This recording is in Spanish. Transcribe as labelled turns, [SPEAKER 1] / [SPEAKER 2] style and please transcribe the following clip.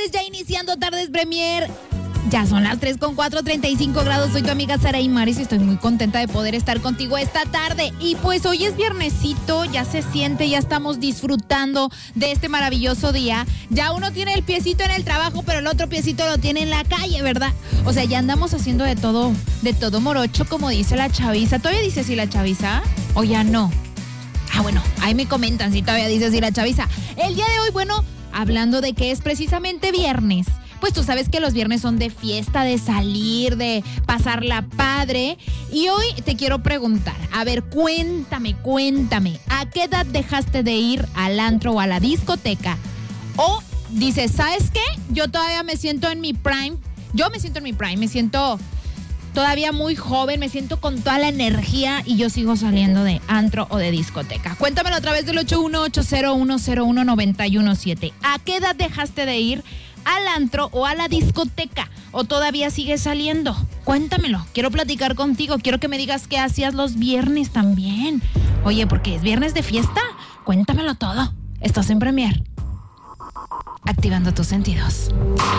[SPEAKER 1] tardes, ya iniciando Tardes Premier. Ya son las 3:35 grados. Soy tu amiga Saraí Maris y estoy muy contenta de poder estar contigo esta tarde. Y pues hoy es viernesito, ya se siente, ya estamos disfrutando de este maravilloso día. Ya uno tiene el piecito en el trabajo, pero el otro piecito lo tiene en la calle, ¿verdad? O sea, ya andamos haciendo de todo morocho, como dice la chaviza. ¿Todavía dice así la chaviza? ¿O ya no? Ah, bueno, ahí me comentan si todavía dice así la chaviza. El día de hoy, bueno, hablando de que es precisamente viernes. Pues tú sabes que los viernes son de fiesta, de salir, de pasarla padre. Y hoy te quiero preguntar, a ver, cuéntame, ¿a qué edad dejaste de ir al antro o a la discoteca? O dices, ¿sabes qué? Yo todavía me siento en mi prime. Yo me siento en mi prime, me siento todavía muy joven, me siento con toda la energía y yo sigo saliendo de antro o de discoteca. Cuéntamelo a través del 81801019117. ¿A qué edad dejaste de ir al antro o a la discoteca? ¿O todavía sigues saliendo? Cuéntamelo, quiero platicar contigo, quiero que me digas qué hacías los viernes también. Oye, ¿porque es viernes de fiesta? Cuéntamelo todo. Estás en Premier, activando tus sentidos.